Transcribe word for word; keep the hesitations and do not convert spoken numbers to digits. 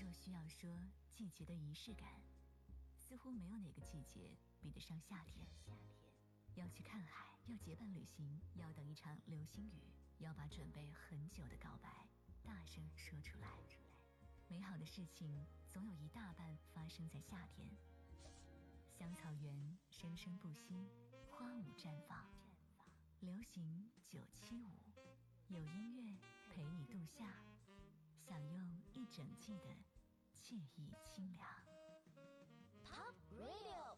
若需要说季节的仪式感，似乎没有哪个季节比得上夏天。要去看海，要结伴旅行，要等一场流星雨，要把准备很久的告白大声说出来。美好的事情总有一大半发生在夏天。香草园生生不息，花舞绽放。流行九七五，有音乐陪你度夏，享用一整季的惬意清凉。 Pop Radio。